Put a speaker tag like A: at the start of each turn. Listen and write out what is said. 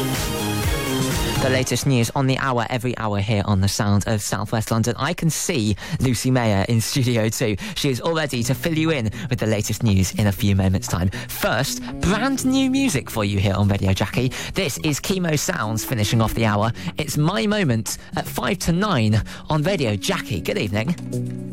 A: The latest news on the hour, every hour here on the Sound of South West London. I can see Lucy Mayer in Studio 2. She is all ready to fill you in with the latest news in a few moments' time. First, brand new music for you here on Radio Jackie. This is Chemo Sounds finishing off the hour. It's My Moment at 5 to 9 on Radio Jackie. Good evening.